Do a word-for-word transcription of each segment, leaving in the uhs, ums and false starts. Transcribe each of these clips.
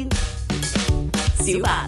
天，小白。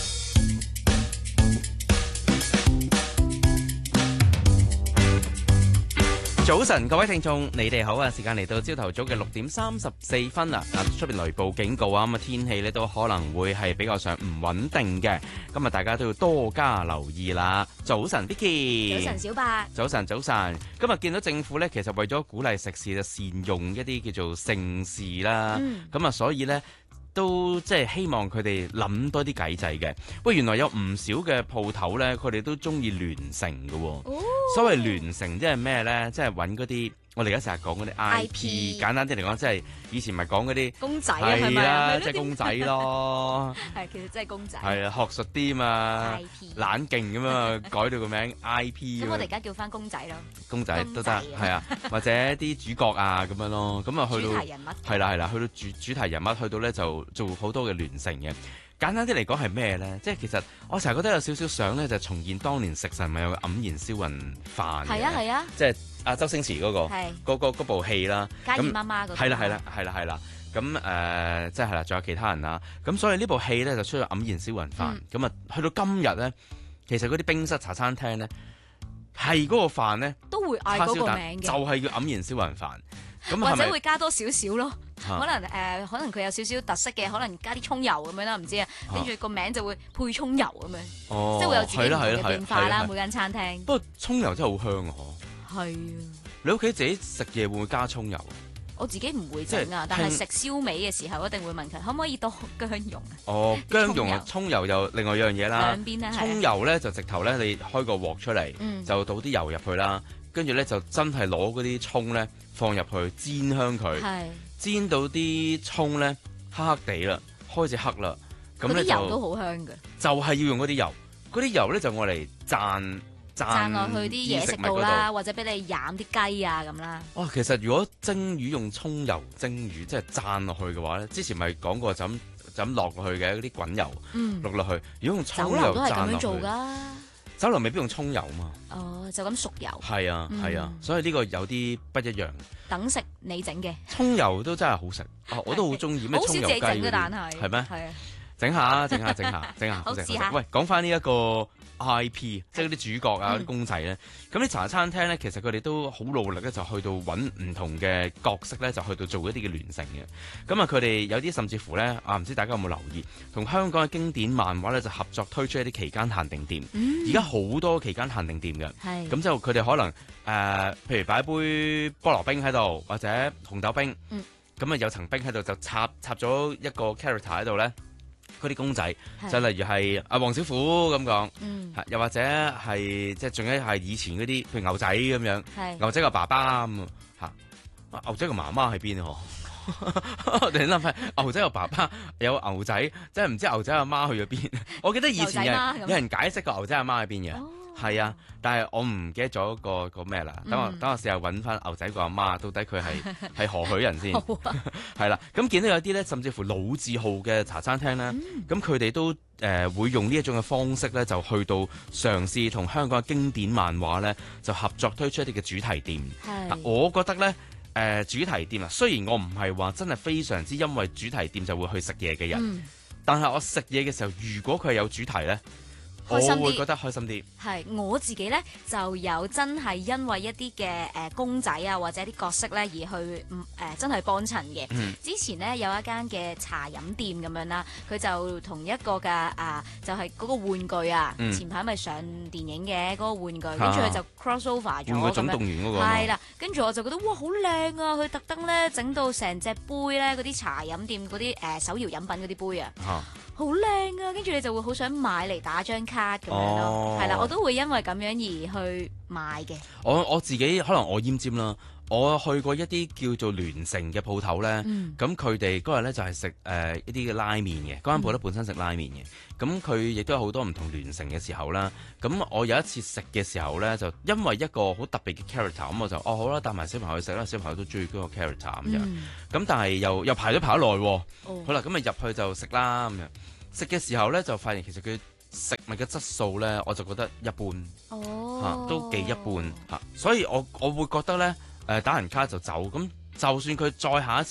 早晨，各位聽眾，你哋好啊！時間嚟到朝頭早嘅六點三十四分啦。嗱，出邊雷暴警告啊，咁啊天氣咧都可能會係比較上唔穩定嘅。今日大家都要多加留意啦。早晨 Vicky， 早晨小白， 早晨早晨。今日見到政府咧，其實為咗鼓勵食肆就善用一啲叫做盛事啦。咁啊、嗯，所以咧。都即係希望佢哋諗多啲計仔嘅。喂，原來有唔少嘅鋪頭咧，佢哋都中意聯乘嘅喎。哦、所謂聯乘即係咩咧？即係揾嗰啲我哋而家成日講嗰啲 I P。簡單啲嚟講，即係以前咪講嗰啲公仔啊，係咪啊？ 即係公仔咯。 係，其實真係公仔。 係啊，學術啲嘛。I P。懶勁咁啊，改到個名 I P。 咁我哋而家叫翻公仔咯。公仔都得，係啊，或者啲主角啊咁樣咯。咁啊去到主題人物。係啦係啦，去到主主題人物，去到咧就做好多嘅聯乘嘅。簡單啲嚟講係咩咧？即係其實我成日覺得有少少想咧，就重現當年食神咪有個黯然銷魂飯嘅。係啊係啊。即係阿周星馳嗰、嗰個嗰個嗰部戲啦。 嘉儀媽媽嗰個。 係啦係啦係啦係啦。咁誒、呃，即係係啦，仲有其他人啦。咁所以呢部戲咧就出咗黯然銷魂飯。咁啊、嗯，去到今日咧，其實嗰啲冰室茶餐廳咧係嗰個飯咧都會嗌嗰個名嘅， 就係叫黯然銷魂飯。咁或者會加多少少咯。 啊、 可能誒、呃，可能佢有少少特色嘅，可能加啲葱油咁樣啦，唔知啊。跟住個名就會配葱油咁樣， 哦、 即係會有自己唔同嘅變化啦。每間餐廳。 不過葱油真係好香啊！嗬。係啊。你屋企自己食嘢會唔會加葱油？ 我自己唔會整啊，但係食燒味嘅時候一定會問佢可唔可以多薑蓉啊？ 哦，薑蓉啊，葱油又另外一樣嘢啦。 兩邊咧， 葱油咧就直頭咧，你開個鑊出嚟，嗯、就倒啲油入去啦，跟住咧就真係攞嗰啲葱咧放入去煎香佢，是煎到啲葱咧黑黑地啦，開始黑啦，咁咧就油都好香嘅， 就係要用嗰啲油，嗰啲油咧就愛嚟灒。 灒落去啲嘢食度啦，或者俾你染啲雞啊咁啦。 哦，其實如果蒸魚用葱油蒸魚，即係灒落去嘅話咧，之前咪講過就咁就咁落落去嘅嗰啲滾油，落落、嗯、去。如果用葱油酒樓都係咁樣做㗎。 酒樓未必用葱油嘛。 哦，就咁熟油。係啊係、嗯、啊，所以呢個有啲不一樣。 等食你整嘅。葱油都真係好食，哦、我都好中意咩葱油雞嗰啲。 但係係咩？ 係啊。 整下整下整下整下，好食好食。喂，講翻呢一個 I P， 即係嗰啲主角啊、啲、嗯、公仔咧。咁啲茶餐廳咧，其實佢哋都好努力咧，就去到揾唔同嘅角色咧，就去到做一啲嘅聯乘嘅。咁啊，佢哋有啲甚至乎咧，啊唔知大家有冇留意，同香港嘅經典漫畫咧就合作推出一啲期間限定店。而家好多期間限定店嘅。係是。咁就佢哋可能誒、呃，譬如擺一杯菠蘿冰喺度，或者紅豆冰。嗯。咁啊，有層冰喺度，就插插咗一個 character 喺度咧。嗰啲公仔，是就例如係阿黃小虎咁講，嗯、又或者係即係仲有係以前嗰啲，譬如牛仔咁樣，是牛仔個爸爸咁嚇，牛仔個媽媽喺邊啊？我哋諗下，牛仔個爸爸有牛仔，即係唔知牛仔阿媽去咗邊？我記得以前有人，有人解釋過牛仔阿媽喺邊嘅。哦。係啊，但係我唔記得咗個個咩啦。等我、嗯、等我試下揾翻牛仔個阿媽，到底佢係係何許人先？係啦、啊，咁見到有啲咧，甚至乎老字號嘅茶餐廳咧，咁佢哋都誒、呃、會用呢一種嘅方式咧，就去到嘗試同香港嘅經典漫畫咧，就合作推出一啲嘅主題店。係是，我覺得咧誒、呃、主題店啊，雖然我唔係話真係非常之因為主題店就會去食嘢嘅人，嗯、但係我食嘢嘅時候，如果佢係有主題咧。我會覺得開心啲。 係我自己咧，就有真係因為一啲嘅誒公仔啊，或者啲角色咧，而去誒、呃、真係幫襯嘅。嗯、之前咧有一間嘅茶飲店咁樣啦，佢就同一個嘅啊，就係、是、嗰個玩具啊。嗯、前排咪上電影嘅嗰、那個玩具，跟住佢就 cross over 咗。 玩具總動員嗰個。 係啦，跟住我就覺得哇，好靚啊！佢特登咧整到成隻杯咧，嗰啲茶飲店嗰啲誒手搖飲品嗰啲杯啊。啊好靚啊！跟住你就會好想買嚟打張卡咁樣咯，係啦、哦，我都會因為咁樣而去買嘅。 我我自己可能我奄尖啦，我去過一啲叫做聯乘嘅鋪頭咧，咁佢哋嗰日咧就係食誒一啲嘅拉麵嘅，嗰間鋪頭本身食拉麵嘅，咁佢亦都有好多唔同聯乘嘅時候啦。咁我有一次食嘅時候咧，就因為一個好特別嘅 character，咁我就哦好啦，帶埋小朋友去食啦，小朋友都中意嗰個 character 咁樣。咁、嗯、但係又又排咗排得耐喎，哦、好啦，咁咪入去就食啦咁樣。食嘅時候咧，就發現其實佢食物嘅質素咧，我就覺得一般，嚇、 哦啊、都幾一般嚇，所以我我會覺得咧，誒、呃、打完卡就走，咁就算佢再下一次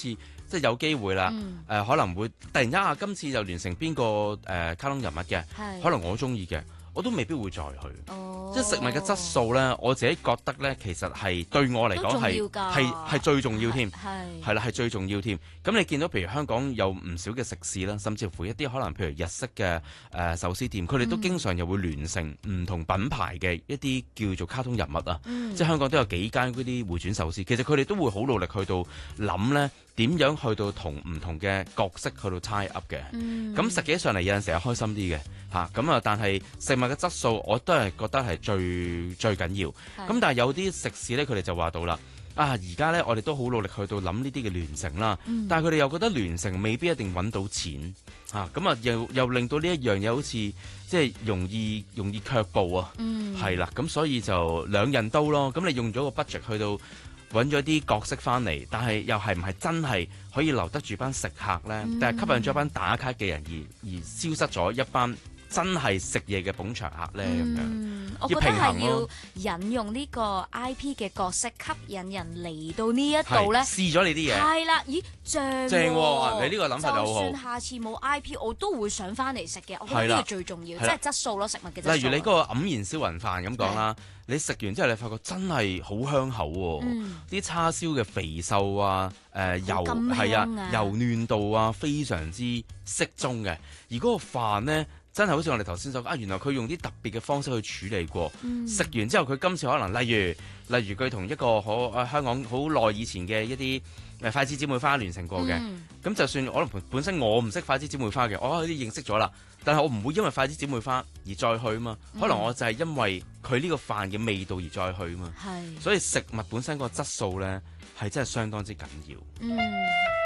即係有機會啦，誒、 嗯呃、可能會突然間啊，今次就聯成邊個誒、呃、卡通人物嘅， 係可能我中意嘅，我都未必會再去。 哦， 即係食物嘅質素咧，我自己覺得咧，其實係對我嚟講係係係最重要添， 係係啦，係最重要添。咁你見到譬如香港有唔少嘅食肆啦，甚至乎一啲可能譬如日式嘅誒、呃、壽司店，佢哋都經常又會聯成唔同品牌嘅一啲叫做卡通人物啊。 嗯、 即係香港都有幾間嗰啲回轉壽司，其實佢哋都會好努力去到諗咧點樣去到同唔同嘅角色去到 tie up 嘅。咁、 嗯、 實際上嚟有陣時係開心啲嘅嚇。咁啊，但係食物嘅質素我都係覺得係最最緊要。咁但係有啲食肆咧，佢哋就話到啦。啊！而家咧，我哋都好努力去到諗呢啲嘅聯乘啦，嗯、但係佢哋又覺得聯乘未必一定揾到錢嚇，咁啊又又令到呢一樣嘢好似即係容易容易卻步啊，係啦、嗯，咁所以就兩刃刀咯。咁你用咗個 budget 去到揾咗啲角色翻嚟，但係又係唔係真係可以留得住班食客咧？嗯、但係吸引咗一班打卡嘅人而而消失咗一班真係食嘢嘅捧場客咧咁、嗯、樣， 我覺得係要引用呢個 I P 嘅角色，吸引人嚟到呢一度咧。 試咗你啲嘢。係啦，咦，正正喎！你呢個諗法就好好。 就算下次冇 I P，我都會上翻嚟食嘅。我覺得呢個最重要，即係質素咯，食物嘅質素。 例如你嗰個黯然銷魂飯咁講啦，你食完之後你發覺真係好香口喎，啲、嗯、叉燒嘅肥瘦啊，誒、呃、油係啊，油嫩度啊非常之適中嘅，而嗰個飯咧。真係好似我哋頭先所講啊，原來佢用啲特別嘅方式去處理過。食、嗯、完之後，佢今次可能例如例如佢同一個好啊香港好耐以前嘅一啲誒筷子姊妹花聯成過嘅。咁、嗯、就算可能本身我唔識筷子姊妹花嘅，我已經認識咗啦。但係我唔會因為筷子姊妹花而再去啊嘛。可能我就係因為佢呢個飯嘅味道而再去啊嘛。係、嗯，所以食物本身個質素咧係真係相當之緊要。嗯。